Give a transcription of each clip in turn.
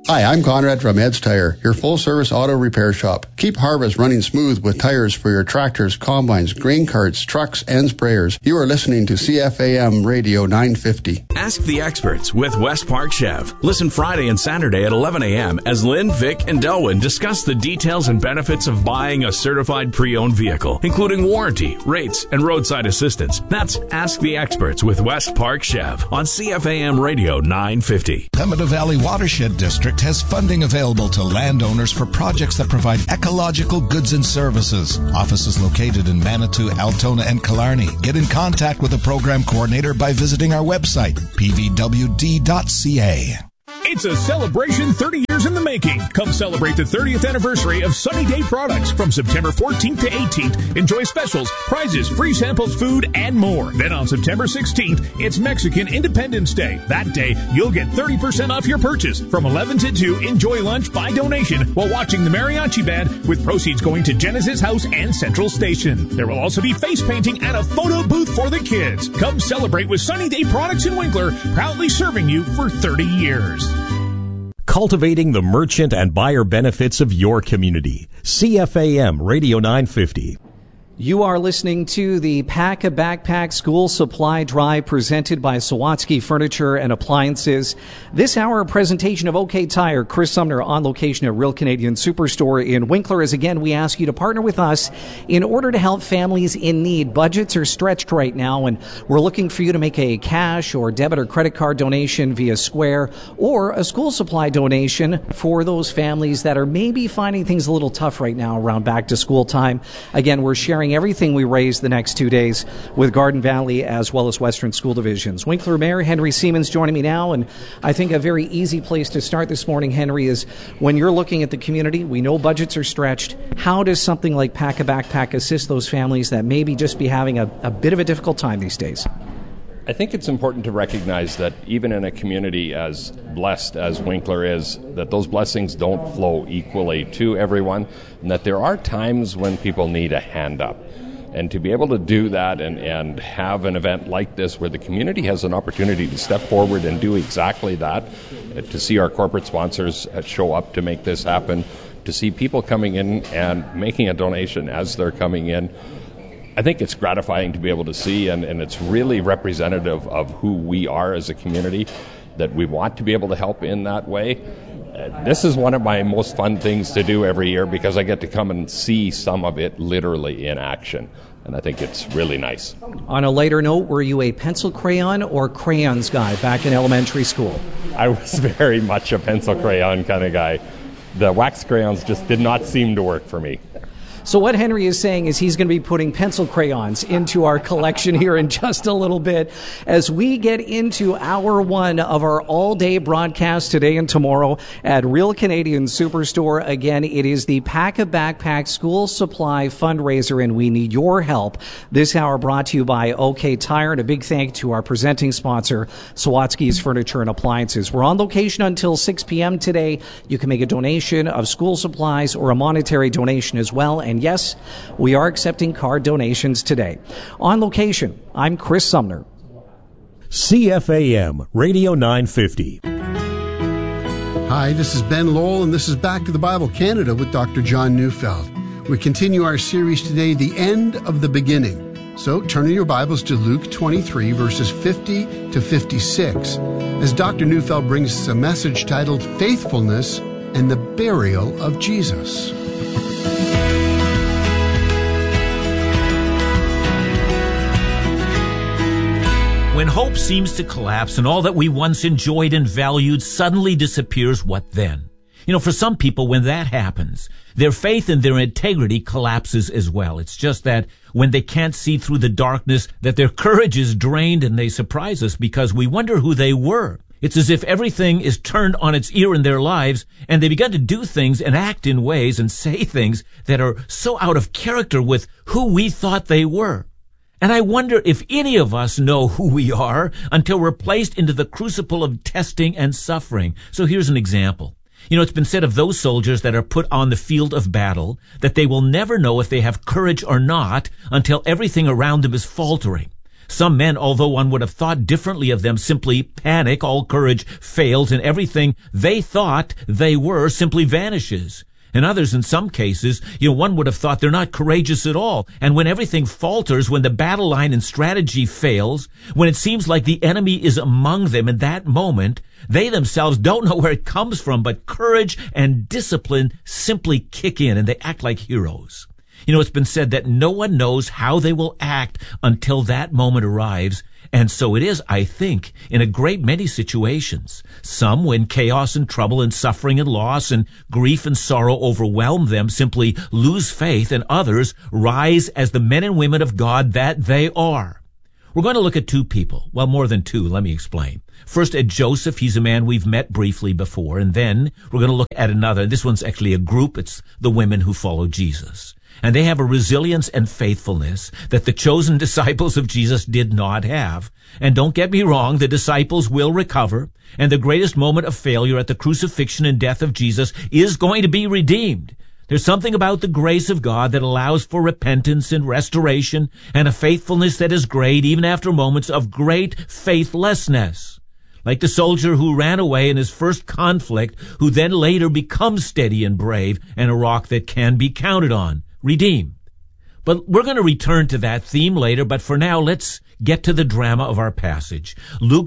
Hi, I'm Conrad from Ed's Tire, your full-service auto repair shop. Keep harvest running smooth with tires for your tractors, combines, grain carts, trucks, and sprayers. You are listening to CFAM Radio 950. Ask the experts with West Park Chev. Listen Friday and Saturday at 11 a.m. as Lynn, Vic, and Delwyn discuss the details and benefits of buying a certified pre-owned vehicle, including warranty, rates, and roadside assistance. That's Ask the Experts with West Park Chev on CFAM Radio 950. Pembina Valley Watershed District has funding available to landowners for projects that provide ecological goods and services. Offices located in Manitou, Altona, and Killarney. Get in contact with the program coordinator by visiting our website, pvwd.ca. It's a celebration 30 years in the making. Come celebrate the 30th anniversary of Sunny Day Products from September 14th to 18th. Enjoy specials, prizes, free samples, food, and more. Then on September 16th, it's Mexican Independence Day. That day, you'll get 30% off your purchase. From 11 to 2, enjoy lunch by donation while watching the mariachi band, with proceeds going to Genesis House and Central Station. There will also be face painting and a photo booth for the kids. Come celebrate with Sunny Day Products in Winkler, proudly serving you for 30 years. Cultivating the merchant and buyer benefits of your community. CFAM Radio 950. You are listening to the Pack a Backpack School Supply Drive presented by Sawatsky Furniture and Appliances. This hour, a presentation of OK Tire. Chris Sumner on location at Real Canadian Superstore in Winkler. As again, we ask you to partner with us in order to help families in need. Budgets are stretched right now, and we're looking for you to make a cash or debit or credit card donation via Square, or a school supply donation for those families that are maybe finding things a little tough right now around back to school time. Again, we're sharing everything we raise the next 2 days with Garden Valley as well as Western School Divisions. Winkler Mayor Henry Siemens joining me now, and I think a very easy place to start this morning, Henry, is when you're looking at the community, we know budgets are stretched. How does something like Pack a Backpack assist those families that maybe just be having a bit of a difficult time these days? I think it's important to recognize that even in a community as blessed as Winkler is, that those blessings don't flow equally to everyone, and that there are times when people need a hand up. And to be able to do that and have an event like this where the community has an opportunity to step forward and do exactly that, to see our corporate sponsors show up to make this happen, to see people coming in and making a donation as they're coming in, I think it's gratifying to be able to see, and it's really representative of who we are as a community, that we want to be able to help in that way. This is one of my most fun things to do every year because I get to come and see some of it literally in action, and I think it's really nice. On a lighter note, were you a pencil crayon or crayons guy back in elementary school? I was very much a pencil crayon kind of guy. The wax crayons just did not seem to work for me. So what Henry is saying is he's going to be putting pencil crayons into our collection here in just a little bit as we get into hour one of our all-day broadcast today and tomorrow at Real Canadian Superstore. Again, it is the Pack a Backpack School Supply fundraiser, and we need your help. This hour brought to you by OK Tire, and a big thank you to our presenting sponsor, Sawatsky's Furniture and Appliances. We're on location until 6 p.m. today. You can make a donation of school supplies or a monetary donation as well. And yes, we are accepting card donations today. On location, I'm Chris Sumner. CFAM Radio 950. Hi, this is Ben Lowell, and this is Back to the Bible Canada with Dr. John Neufeld. We continue our series today, The End of the Beginning. So turn in your Bibles to Luke 23, verses 50 to 56, as Dr. Neufeld brings us a message titled Faithfulness and the Burial of Jesus. When hope seems to collapse and all that we once enjoyed and valued suddenly disappears, what then? For some people, when that happens, their faith and their integrity collapses as well. It's just that when they can't see through the darkness, that their courage is drained, and they surprise us because we wonder who they were. It's as if everything is turned on its ear in their lives, and they begin to do things and act in ways and say things that are so out of character with who we thought they were. And I wonder if any of us know who we are until we're placed into the crucible of testing and suffering. So here's an example. It's been said of those soldiers that are put on the field of battle that they will never know if they have courage or not until everything around them is faltering. Some men, although one would have thought differently of them, simply panic, all courage fails, and everything they thought they were simply vanishes. And others, in some cases, one would have thought they're not courageous at all. And when everything falters, when the battle line and strategy fails, when it seems like the enemy is among them in that moment, they themselves don't know where it comes from, but courage and discipline simply kick in, and they act like heroes. It's been said that no one knows how they will act until that moment arrives. And so it is, I think, in a great many situations. Some, when chaos and trouble and suffering and loss and grief and sorrow overwhelm them, simply lose faith, and others rise as the men and women of God that they are. We're going to look at two people. Well, more than two. Let me explain. First, at Joseph. He's a man we've met briefly before. And then we're going to look at another. This one's actually a group. It's the women who follow Jesus. And they have a resilience and faithfulness that the chosen disciples of Jesus did not have. And don't get me wrong, the disciples will recover, and the greatest moment of failure at the crucifixion and death of Jesus is going to be redeemed. There's something about the grace of God that allows for repentance and restoration and a faithfulness that is great even after moments of great faithlessness. Like the soldier who ran away in his first conflict, who then later becomes steady and brave and a rock that can be counted on. Redeemed. But we're going to return to that theme later, but for now, let's get to the drama of our passage. Luke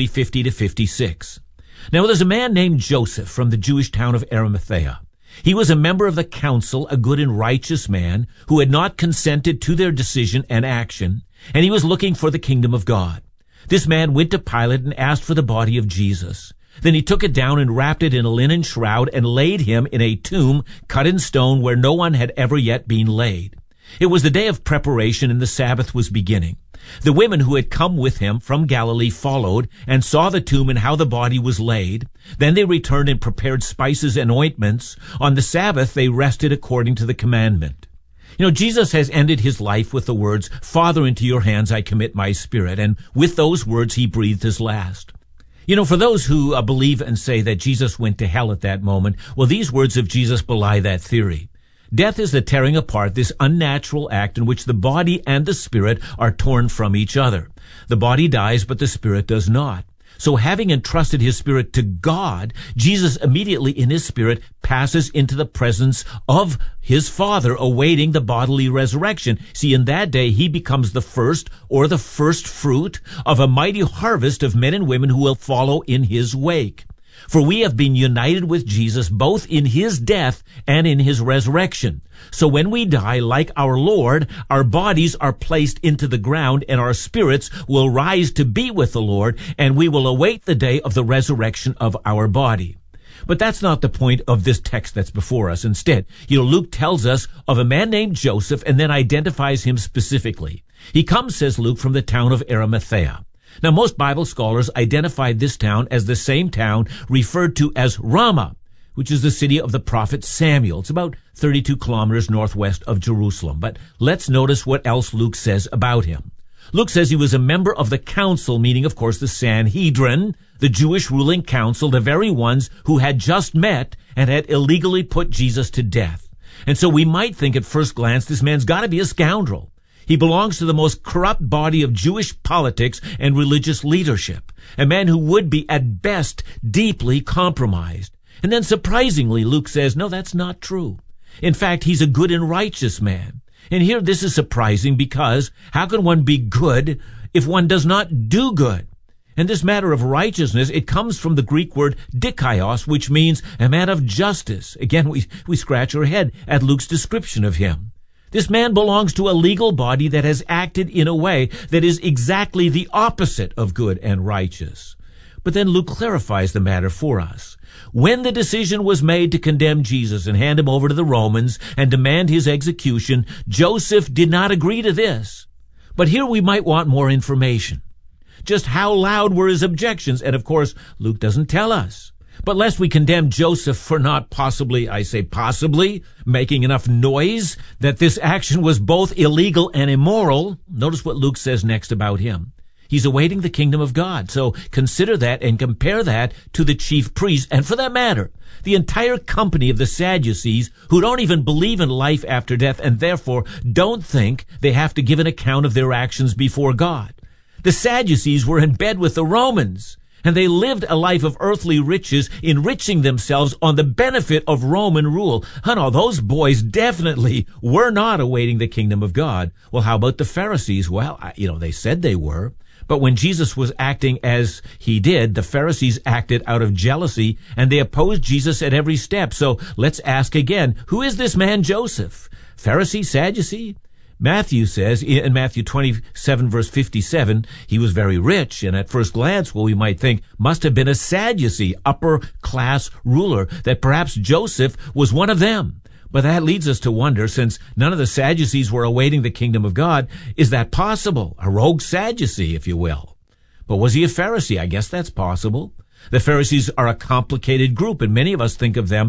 23:50-56. Now there's a man named Joseph from the Jewish town of Arimathea. He was a member of the council, a good and righteous man, who had not consented to their decision and action, and he was looking for the kingdom of God. This man went to Pilate and asked for the body of Jesus. Then he took it down and wrapped it in a linen shroud and laid him in a tomb cut in stone where no one had ever yet been laid. It was the day of preparation and the Sabbath was beginning. The women who had come with him from Galilee followed and saw the tomb and how the body was laid. Then they returned and prepared spices and ointments. On the Sabbath they rested according to the commandment. Jesus has ended his life with the words, "Father, into your hands I commit my spirit." And with those words he breathed his last. For those who believe and say that Jesus went to hell at that moment, well, these words of Jesus belie that theory. Death is the tearing apart, this unnatural act in which the body and the spirit are torn from each other. The body dies, but the spirit does not. So having entrusted his spirit to God, Jesus immediately in his spirit passes into the presence of his Father, awaiting the bodily resurrection. See, in that day, he becomes the first or the first fruit of a mighty harvest of men and women who will follow in his wake. For we have been united with Jesus both in his death and in his resurrection. So when we die, like our Lord, our bodies are placed into the ground and our spirits will rise to be with the Lord, and we will await the day of the resurrection of our body. But that's not the point of this text that's before us. Instead, Luke tells us of a man named Joseph and then identifies him specifically. He comes, says Luke, from the town of Arimathea. Now, most Bible scholars identified this town as the same town referred to as Ramah, which is the city of the prophet Samuel. It's about 32 kilometers northwest of Jerusalem. But let's notice what else Luke says about him. Luke says he was a member of the council, meaning, of course, the Sanhedrin, the Jewish ruling council, the very ones who had just met and had illegally put Jesus to death. And so we might think at first glance this man's got to be a scoundrel. He belongs to the most corrupt body of Jewish politics and religious leadership, a man who would be, at best, deeply compromised. And then, surprisingly, Luke says, no, that's not true. In fact, he's a good and righteous man. And here this is surprising because how can one be good if one does not do good? And this matter of righteousness, it comes from the Greek word dikaios, which means a man of justice. Again, we scratch our head at Luke's description of him. This man belongs to a legal body that has acted in a way that is exactly the opposite of good and righteous. But then Luke clarifies the matter for us. When the decision was made to condemn Jesus and hand him over to the Romans and demand his execution, Joseph did not agree to this. But here we might want more information. Just how loud were his objections? And of course, Luke doesn't tell us. But lest we condemn Joseph for not possibly, making enough noise that this action was both illegal and immoral, notice what Luke says next about him. He's awaiting the kingdom of God. So consider that and compare that to the chief priests, and for that matter, the entire company of the Sadducees, who don't even believe in life after death and therefore don't think they have to give an account of their actions before God. The Sadducees were in bed with the Romans, and they lived a life of earthly riches, enriching themselves on the benefit of Roman rule. No, those boys definitely were not awaiting the kingdom of God. Well, how about the Pharisees? Well, they said they were. But when Jesus was acting as he did, the Pharisees acted out of jealousy, and they opposed Jesus at every step. So let's ask again, who is this man Joseph? Pharisee, Sadducee? Matthew says in Matthew 27, verse 57, he was very rich, and at first glance, we might think, must have been a Sadducee, upper-class ruler, that perhaps Joseph was one of them. But that leads us to wonder, since none of the Sadducees were awaiting the kingdom of God, is that possible? A rogue Sadducee, if you will. But was he a Pharisee? I guess that's possible. The Pharisees are a complicated group, and many of us think of them